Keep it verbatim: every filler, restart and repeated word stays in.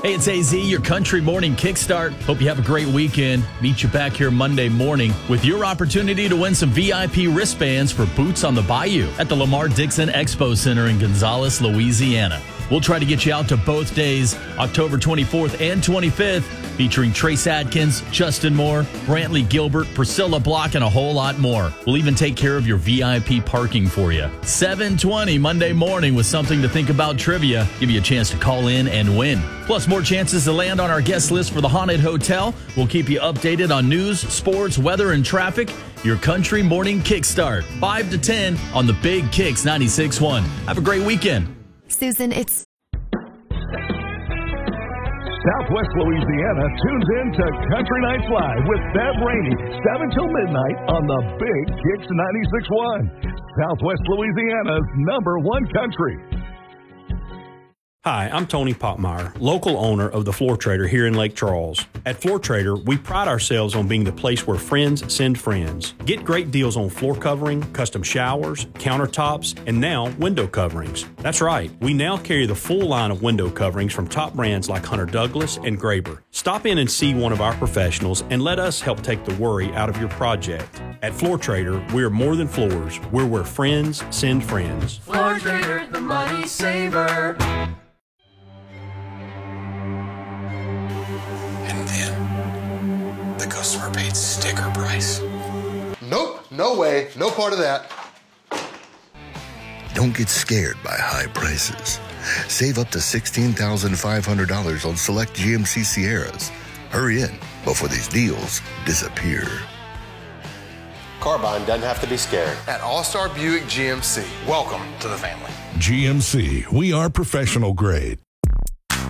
Hey, it's A Z, your Country Morning Kickstart. Hope you have a great weekend. Meet you back here Monday morning with your opportunity to win some V I P wristbands for Boots on the Bayou at the Lamar Dixon Expo Center in Gonzales, Louisiana. We'll try to get you out to both days, October twenty-fourth and twenty-fifth, featuring Trace Adkins, Justin Moore, Brantley Gilbert, Priscilla Block, and a whole lot more. We'll even take care of your V I P parking for you. seven twenty Monday morning with something to think about trivia. Give you a chance to call in and win. Plus, more chances to land on our guest list for the Haunted Hotel. We'll keep you updated on news, sports, weather, and traffic. Your Country Morning Kickstart, five to ten on the Big Kicks ninety-six point one. Have a great weekend. Susan, it's... Southwest Louisiana tunes in to Country Nights Live with Bev Rainey, seven till midnight on the Big Kicks ninety-six point one. Southwest Louisiana's number one country. Hi, I'm Tony Popmeyer, local owner of the Floor Trader here in Lake Charles. At Floor Trader, we pride ourselves on being the place where friends send friends. Get great deals on floor covering, custom showers, countertops, and now window coverings. That's right, we now carry the full line of window coverings from top brands like Hunter Douglas and Graber. Stop in and see one of our professionals and let us help take the worry out of your project. At Floor Trader, we're more than floors. We're where friends send friends. Floor Trader, the money saver. And then the customer paid sticker price. Nope, no way, no part of that. Don't get scared by high prices. Save up to sixteen thousand five hundred dollars on select G M C Sierras. Hurry in before these deals disappear. Car buying doesn't have to be scared. At All-Star Buick G M C. Welcome to the family. G M C, we are professional grade.